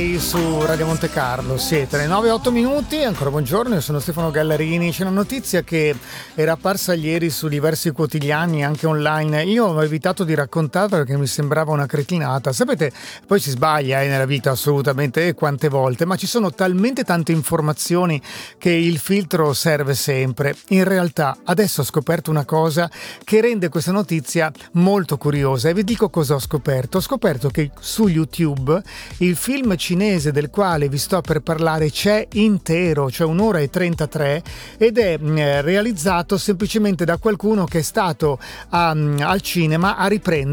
Su Radio Monte Carlo siete alle 9:08, ancora buongiorno, io sono Stefano Gallarini. C'è una notizia che era apparsa ieri su diversi quotidiani anche online. Io ho evitato di raccontarla perché mi sembrava una cretinata. Sapete, poi si sbaglia nella vita assolutamente, quante volte, ma ci sono talmente tante informazioni che il filtro serve sempre. In realtà adesso ho scoperto una cosa che rende questa notizia molto curiosa e vi dico cosa ho scoperto. Ho scoperto che su YouTube il film cinese del quale vi sto per parlare c'è intero, cioè 1 ora e 33, ed è realizzato semplicemente da qualcuno che è stato al cinema a riprendere